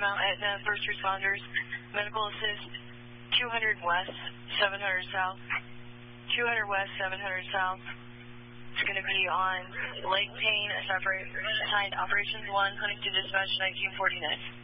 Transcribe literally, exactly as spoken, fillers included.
Mount Etna, first responders, medical assist, two hundred west, seven hundred south, two hundred west, seven hundred south. It's going to be on Lake Payne, assigned Operations one, Huntington Dispatch nineteen forty-nine.